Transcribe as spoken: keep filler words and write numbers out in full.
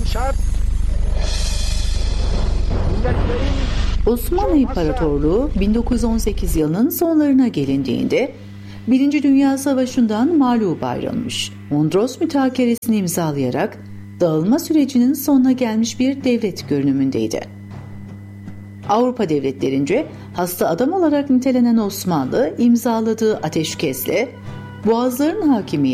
şart milletlerin Osmanlı İmparatorluğu bin dokuz yüz on sekiz yılının sonlarına gelindiğinde Birinci Dünya Savaşı'ndan mağlup ayrılmış, Mondros Mütakeresini imzalayarak dağılma sürecinin sonuna gelmiş bir devlet görünümündeydi. Avrupa devletlerince hasta adam olarak nitelenen Osmanlı, imzaladığı ateşkesle Boğazların hakimiyeti